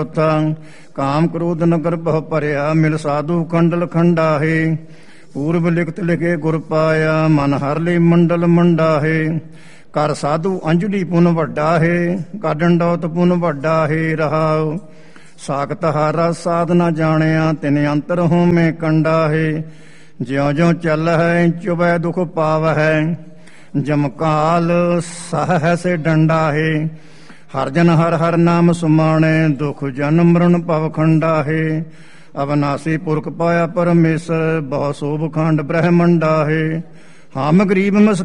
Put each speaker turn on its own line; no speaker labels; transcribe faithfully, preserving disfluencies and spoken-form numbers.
ਕਾਮ ਕ੍ਰੋਧ ਨਗਰ ਬਹੁ ਭਰਿਆ ਮਿਲ ਸਾਧੂ ਖੰਡਲ ਖੰਡਾਹੇ। ਪੂਰਬ ਲਿਖਤ ਲਿਖੇ ਗੁਰ ਪਾਇਆ ਮਨ ਹਰ ਲਈ ਮੰਡਲ ਮੰਡਾਹੇ। ਕਰ ਸਾਧੂ ਅੰਜਲੀ ਪੁਨ ਵੱਡਾ ਹੈ ਕਰ ਡੰਡੌਤ ਪੁਨ ਵੱਡਾ ਹੈ ਰਹਾਉ। ਸਾਖਤ ਹਾਰਾ ਸਾਧ ਨਾ ਜਾਣਿਆ ਤਿਨ ਅੰਤਰ ਹੋਮੇ ਕੰਡਾ ਹੈ। ਜਿਉ ਜਿਉ ਚੱਲ ਹੈ ਚੁਬੈ ਦੁਖ ਪਾਵ ਹੈ ਜਮਕਾਲ ਸਹ ਹੈ ਸੇ ਡੰਡਾ ਹੈ। ਹਰ ਜਨ ਹਰ ਹਰ ਨਾਮ ਸੁਮਾਣੇ ਦੁਖ ਜਨ ਮਰਨ ਭਵ ਖੰਡਾ ਹੈ। ਅਵਨਾਸੀ ਪੁਰਖ ਪਾਇਆ ਪਰਮੇਸ਼ਰ ਬਹੁ ਸੋਭ ਖੰਡ ਬ੍ਰਹਮੰਡਾ ਹੈ। ਹਮ ਗਰੀਬ